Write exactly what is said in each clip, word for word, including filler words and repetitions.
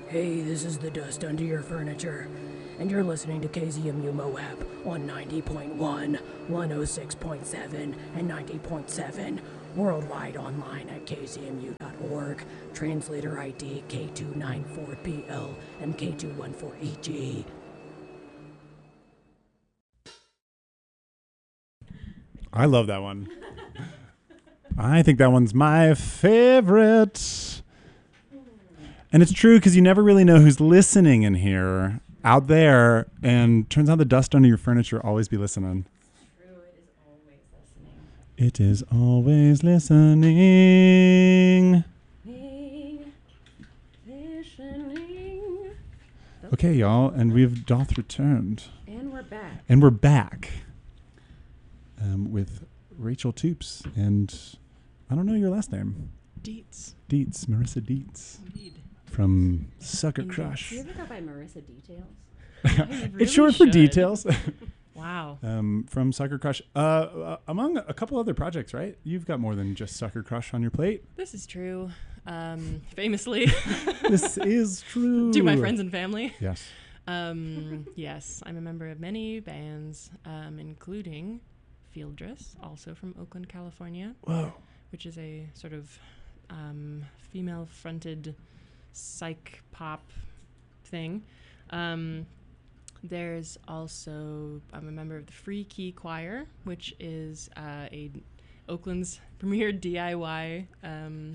Hey, this is the dust under your furniture, and you're listening to K Z M U Moab on ninety point one, one oh six point seven, and ninety point seven, worldwide online at k z m u dot org, translator I D K two nine four P L and K two one four E G. I love that one. I think that one's my favorite. And it's true because you never really know who's listening in here, out there, and turns out the dust under your furniture always be listening. True, it is always listening. It is always listening. Listening. Okay, y'all, and we've doth returned. And we're back. And we're back um, with Rachel Toops and I don't know your last name. Dietz. Dietz, Marissa Dietz. Indeed. From Sucker Indeed. Crush. Do you ever go by Marissa Details? Really It's short for should. details. Wow. um, from Sucker Crush. Uh, uh, among a couple other projects, right? You've got more than just Sucker Crush on your plate. This is true. Um, famously. This is true. To my friends and family. Yes. Um, yes, I'm a member of many bands, um, including Field Dress, also from Oakland, California. Whoa. Which is a sort of um, female-fronted psych pop thing. Um, there's also, I'm a member of the Free Key Choir, which is uh, a Oakland's premier D I Y um,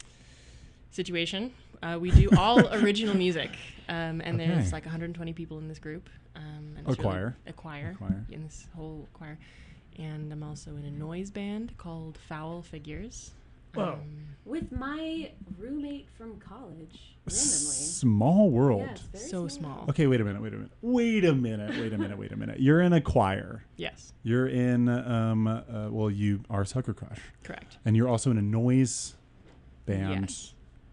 situation. Uh, we do all original music, um, and Okay. there's like one hundred twenty people in this group. Um, and A it's really- choir. A choir. A choir. In this whole choir. And I'm also in a noise band called Foul Figures. Whoa. Um, With my roommate from college, randomly. Small world. Yes, very so small. Okay, wait a minute, wait a minute. Wait a minute, wait a minute, wait a minute. You're in a choir. Yes, You're in, um, uh, well, you are Sucker Crush. correct. And you're also in a noise band. Yes.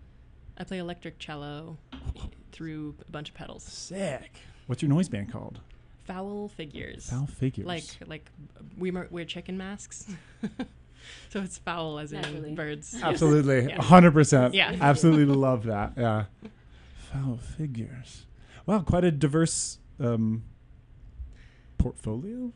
I play electric cello through a bunch of pedals. Sick. What's your noise band called? Foul Figures. Foul Figures. Like like we mer- wear chicken masks. So it's foul as Naturally. in birds. Absolutely. Yeah. one hundred percent. Yeah. Absolutely love that. Yeah. Foul Figures. Wow, quite a diverse um, portfolio.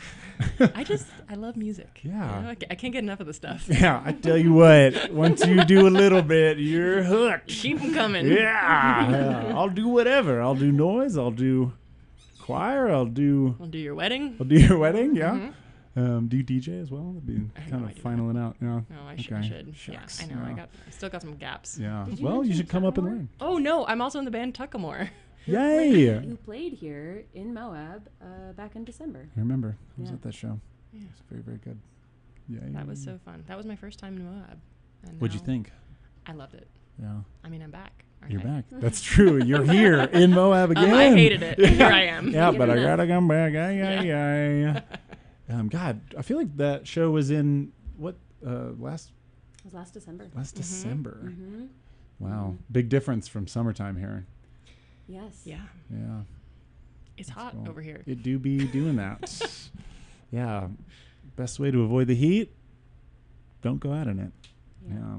I just I love music. Yeah. You know, I, ca- I can't get enough of the stuff. Yeah, I tell you what, once you do a little bit, you're hooked. Keep them coming. Yeah. Yeah. I'll do whatever. I'll do noise. I'll do choir. I'll do I'll do your wedding. I'll do your wedding. Yeah. Mhm. Um, do you D J as well? That'd be I have kind no of idea. finaling out. Yeah. No, I, sh- I Okay. should. Shucks. Yeah, I know. I Yeah. got. I still got some gaps. Yeah. Did you Well, you mention should come up and Tuckamore? learn. Oh no, I'm also in the band Tuckamore. Yay! Who played here in Moab uh, back in December. I remember. I was Yeah. at that show. Yeah. It was very, very good. Yeah. That was so fun. That was my first time in Moab. And What'd you now think? I loved it. Yeah. I mean, I'm back. aren't You're I? back. That's true. You're here in Moab again. Um, I hated it. Here I am. Yeah, Good but I enough. gotta come back. Ay, ay, ay. Um, God, I feel like that show was in what uh, last It was last December. last Mhm. December. Mm-hmm. Wow, big difference from summertime here. Yes. Yeah. Yeah, It's That's hot cool. over here. it do be doing that. Yeah, best way to avoid the heat: don't go out in it. Yeah, Yeah.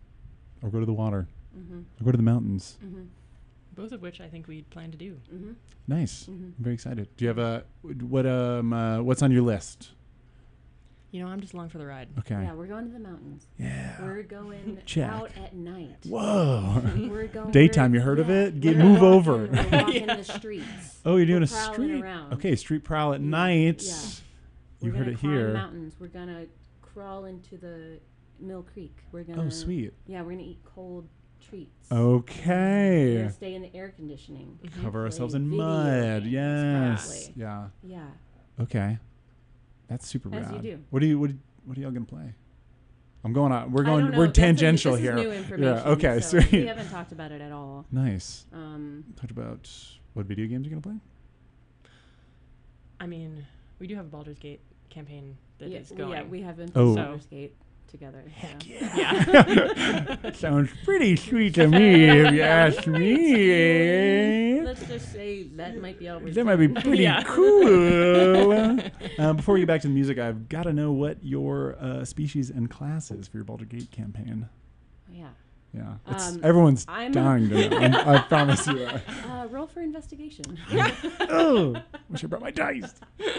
or go to the water, Mm-hmm. or go to the mountains. Mm-hmm. Both of which I think we plan to do. Mm-hmm. Nice. Mm-hmm. I'm very excited. Do you have a what um uh, what's on your list? You know, I'm just along for the ride. Okay. Yeah, we're going to the mountains. Yeah. We're going Check. out at night. Whoa. We're going Daytime, we're- you heard of yeah, it? Get we're move walking- over. We're walking Yeah. the streets. Oh, you're doing We're a prowling street. around. Okay, street prowl at Yeah. night. Yeah. You We're heard gonna it climb here. mountains. We're gonna crawl into the Mill Creek. We're gonna. Oh, sweet. Yeah, we're gonna eat cold treats. Okay. We're gonna stay in the air conditioning. Mhm. Cover Play ourselves in video mud. games, Yes. probably. Yeah. Yeah. Okay. That's super As rad. you do. What do you what what are y'all gonna play? I'm going on. We're I going. don't know. We're That's a- tangential this here. Is new information. Yeah. Okay. So sweet. we haven't talked about it at all. Nice. Um, Talked about what video games you're gonna play. I mean, we do have a Baldur's Gate campaign that is yeah, going. yeah, we haven't Oh. played Baldur's Gate together. Heck so. Yeah. Sounds pretty sweet to me, if you ask me. Let's just say that might be all we're That might be saying. pretty Yeah. cool. um, before we get back to the music, I've got to know what your uh, species and class is for your Baldur's Gate campaign. Oh, yeah. Yeah. It's, Um, everyone's I'm- dying to know. I'm, I promise you that. Uh, roll for investigation. Oh, wish I brought my dice.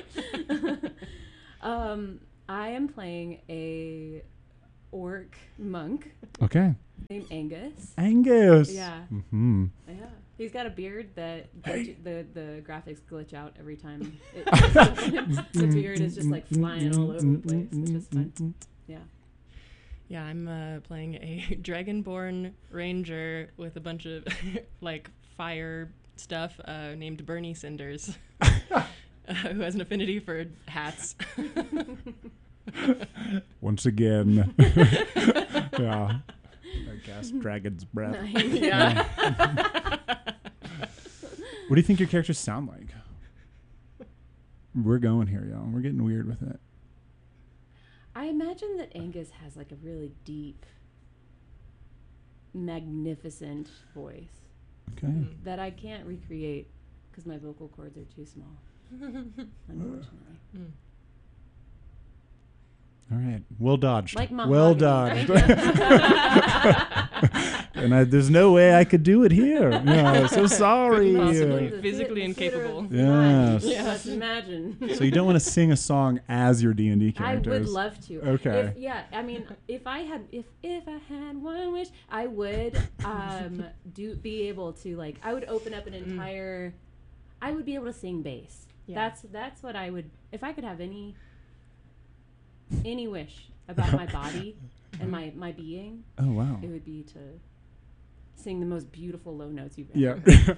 um, I am playing a orc monk Okay. named Angus. Angus. Yeah. Mm-hmm. Yeah, he's got a beard that Hey. glitch- the the graphics glitch out every time. It, the beard is just like flying all over the place, which is fun. Yeah. Yeah, I'm uh, playing a dragonborn ranger with a bunch of like fire stuff uh, named Bernie Cinders, uh, who has an affinity for hats. Once again. Yeah. I cast Dragon's Breath. Yeah. What do you think your characters sound like? We're going here, y'all. We're getting weird with it. I imagine that Angus has like a really deep, magnificent voice Okay. that I can't recreate because my vocal cords are too small, unfortunately. Mm. All right. Well dodged. Like well mahogany. dodged. And I, there's no way I could do it here. Yeah, so sorry. Couldn't possibly. The thea- Physically the theater incapable. of Yes. mind. Just imagine. So you don't want to sing a song as your D and D I characters? would love to. Okay. If, yeah, I mean, if I had, if if I had one wish, I would um do be able to like, I would open up an entire, I would be able to sing bass. Yeah. That's that's what I would, if I could have any any wish about my body and my my being, Oh wow. it would be to sing the most beautiful low notes you've ever Yeah.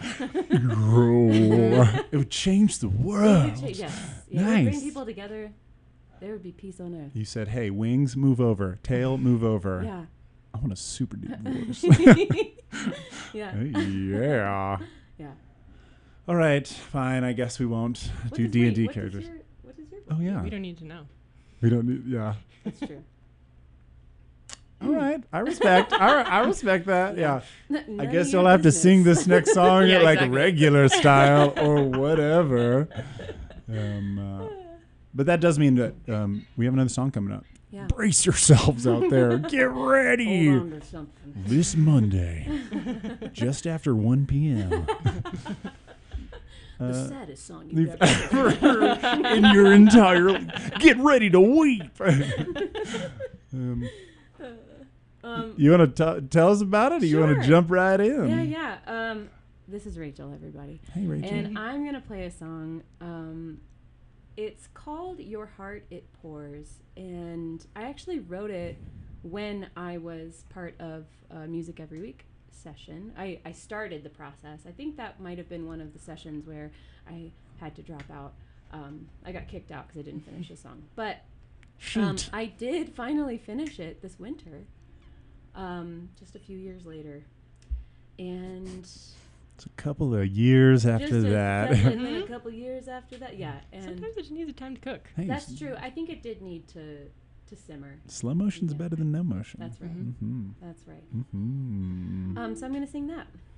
heard. It would change the It would world. cha- yes, yeah, it would bring Nice. people together. There would be peace on earth. You said, "Hey, wings, move over. Tail, move over." Yeah. I want a super deep voice. Yeah. Yeah. Yeah. All right, fine. I guess we won't What do is- D and wait, D what is characters. your- What is your? Oh yeah. We don't need to know. We don't need. Yeah. That's true. All right. I respect. I, I respect that. Yeah. N- I none guess of you'll your have to sing business. this next song Yeah, at like exactly. regular style or whatever. Um, uh, but that does mean that um, we have another song coming up. Yeah. Brace yourselves out there. Get ready. Hold on to something. This Monday, just after one p.m. The Uh, saddest song you've you've ever heard. ever in your entire get ready to weep. um, Um, you want to t- tell us about it, or you want Sure. to jump right in? yeah, yeah. Um, this is Rachel, everybody. Hey, Rachel. And I'm going to play a song. Um, it's called Your Heart It Pours. And I actually wrote it when I was part of a Music Every Week session. I, I started the process. I think that might have been one of the sessions where I had to drop out. Um, I got kicked out because I didn't finish the song. But um, Shoot. I did finally finish it this winter, um, just a few years later. And It's a couple of years after just a that. couple, and then a couple years after that, yeah. And Sometimes it just needs time to cook. Hey, that's s- true. I think it did need to to simmer. Slow motion's Yeah. better than no motion. That's right. Mm-hmm. That's right. Mm-hmm. Um, so I'm gonna sing that.